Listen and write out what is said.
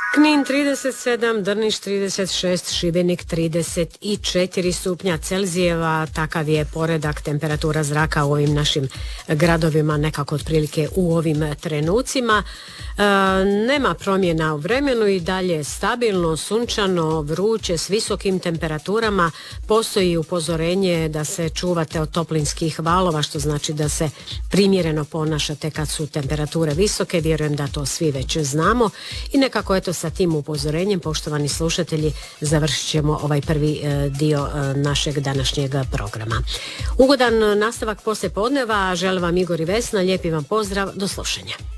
Knin 37, Drniš 36, Šibenik 34 stupnja Celzijeva, takav je poredak temperatura zraka u ovim našim gradovima nekako otprilike u ovim trenucima. Nema promjena u vremenu i dalje stabilno, sunčano, vruće s visokim temperaturama. Postoji upozorenje da se čuvate od toplinskih valova, što znači da se primjereno ponašate kad su temperature visoke. Vjerujem da to svi već znamo i nekako eto sa tim upozorenjem, poštovani slušatelji, završit ćemo ovaj prvi dio našeg današnjeg programa. Ugodan nastavak poslijepodneva, želim vam Igor i Vesna, lijepi vam pozdrav, do slušanja.